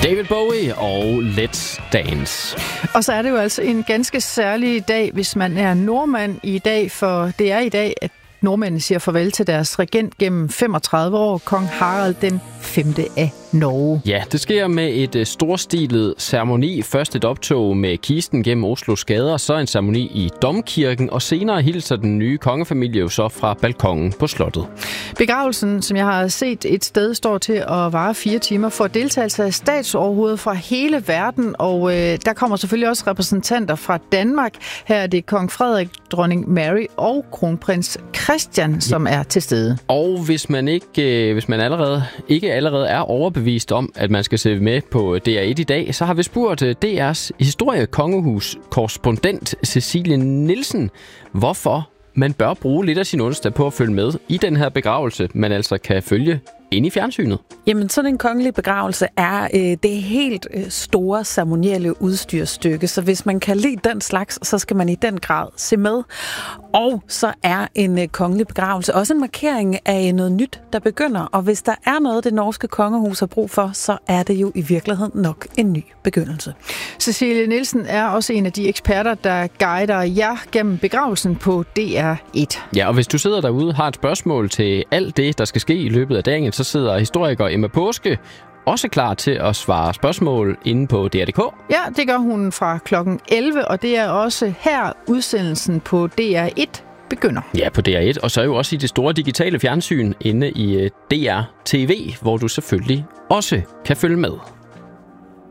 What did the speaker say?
David Bowie og Let's Dance. Og så er det jo altså en ganske særlig dag, hvis man er nordmand i dag, for det er i dag, at nordmændene siger farvel til deres regent gennem 35 år, kong Harald den 5. af Norge. Ja, det sker med et storstilet ceremoni. Først et optog med kisten gennem Oslos gader, så en ceremoni i Domkirken, og senere hilser den nye kongefamilie jo så fra balkongen på slottet. Begravelsen, som jeg har set et sted, står til at vare 4 timer for deltagelse af statsoverhovedet fra hele verden, og der kommer selvfølgelig også repræsentanter fra Danmark. Her er det kong Frederik, dronning Mary og kronprins Christian, som er til stede. Og hvis man ikke allerede er overbevist om, at man skal se med på DR1 i dag, så har vi spurgt DR's historie-kongehus-korrespondent Cecilie Nielsen, hvorfor man bør bruge lidt af sin onsdag på at følge med i den her begravelse, man altså kan følge inde i fjernsynet. Jamen, sådan en kongelig begravelse er det helt store ceremonielle udstyrstykke, så hvis man kan lide den slags, så skal man i den grad se med. Og så er en kongelig begravelse også en markering af noget nyt, der begynder, og hvis der er noget, det norske kongehus har brug for, så er det jo i virkeligheden nok en ny begyndelse. Cecilie Nielsen er også en af de eksperter, der guider jer gennem begravelsen på DR1. Ja, og hvis du sidder derude og har et spørgsmål til alt det, der skal ske i løbet af dagen, så sidder historiker Emma Påske også klar til at svare spørgsmål inde på DR.dk. Ja, det gør hun fra klokken 11, og det er også her udsendelsen på DR1 begynder. Ja, på DR1, og så jo også i det store digitale fjernsyn inde i DR TV, hvor du selvfølgelig også kan følge med.